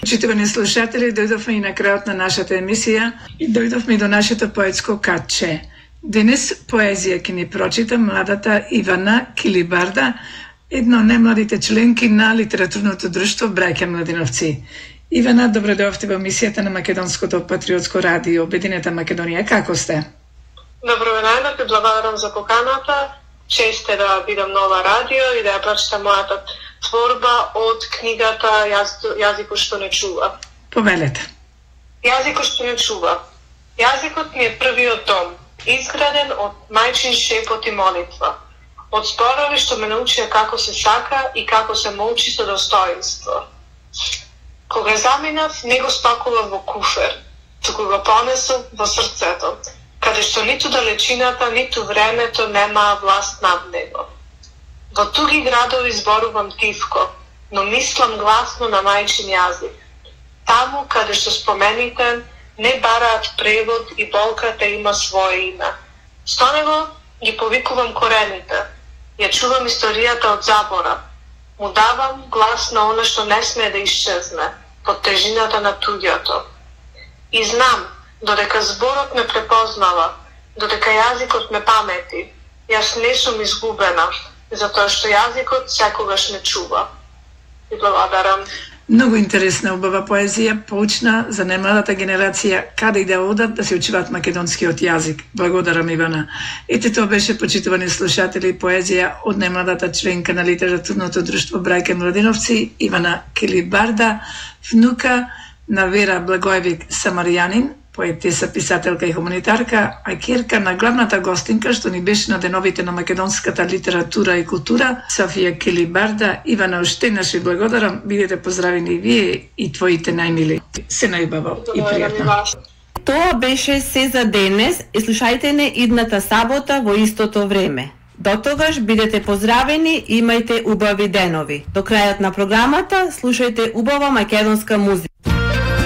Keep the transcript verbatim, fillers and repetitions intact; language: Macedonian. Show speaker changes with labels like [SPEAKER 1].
[SPEAKER 1] Почитувани слушатели, дојдовме и на крајот на нашата емисија и дојдовме и до нашето поетско катче. Денес поезија ќе ни прочита младата Ивана Килибарда, една од најмладите членки на литературното друштво Браќа Младиновци. Ивана, добро дојдовте во емисијата на Македонското патриотско радио Обединета Македонија. Како сте?
[SPEAKER 2] Добро вечер, ви благодарам за поканата. Чест е да бидам на ова радио и да ја прочитам мојата творба од книгата Јазикот што не чува.
[SPEAKER 1] Повелете.
[SPEAKER 2] Јазикот што не чува. Јазикот ми е првиот дом, изграден од мајчин шепот и молитва, од зборови што ме научија како се сака и како се молчи со достоинство. Кога заминав, не го спакував во куфер, туку го понесов во срцето, каде што ниту далечината, ниту времето немаа власт над него. Во туги градови зборувам тивко, но мислам гласно на мајчин јазик. Таму каде што спомените не бараат превод и болката има свое име. Со него ги повикувам корените, ја чувам историјата од забора. Му давам глас на оно што не смее да исчезне, под тежината на туѓото. И знам, додека зборот ме препознава, додека јазикот ме памети, јас не сум изгубена, затоа што јазикот секогаш не чува. И благодарам.
[SPEAKER 1] Многу интересна, убава поезија, поучна за најмладата генерација, каде и да одат да се учуваат македонскиот јазик. Благодарам, Ивана. Ете тоа беше, почитувани слушатели, поезија од најмладата членка на литературното друштво Браќа Младиновци, Ивана Килибарда, внука на Вера Благоевик Самарјанин, поетеса, писателка и хуманитарка, а кирка на главната гостинка што ни беше на деновите на македонската литература и култура, Софија Килибарда. Ивана, уште еднаш ви благодарам, бидете поздравени и вие и твоите најмили. Се најубаво и пријатно.
[SPEAKER 3] Тоа беше се за денес и слушајте не идната сабота во истото време. До тогаш бидете поздравени и имајте убави денови. До крајот на програмата слушајте убава македонска музика.